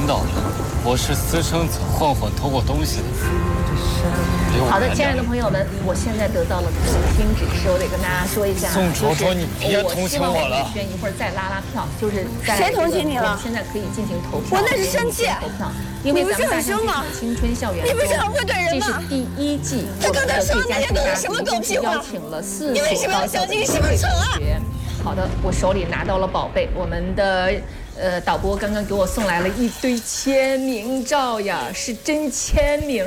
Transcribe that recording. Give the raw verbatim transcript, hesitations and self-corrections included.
到了，我是私生子，混混偷过东西的。 好的，亲爱的朋友们，我现在得到了重新指示，我得跟大家说一下， 宋楚楚，你别同情我了。 轩一会儿再拉拉票，就是在谁同情你了？ 现在可以进行投票。 我那是生气。 投票，因为咱们大象青春校园， 你不是很会怼人吗？ 这是第一季， 他刚才说的那些都是什么狗屁话？ 邀请了四你为什么要相信石门城啊？ 好的，我手里拿到了宝贝，我们的呃导播刚刚给我送来了一堆签名照呀，是真签名。